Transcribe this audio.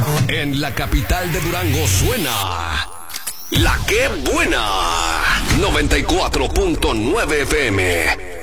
En la capital de Durango suena La Que Buena 94.9 FM.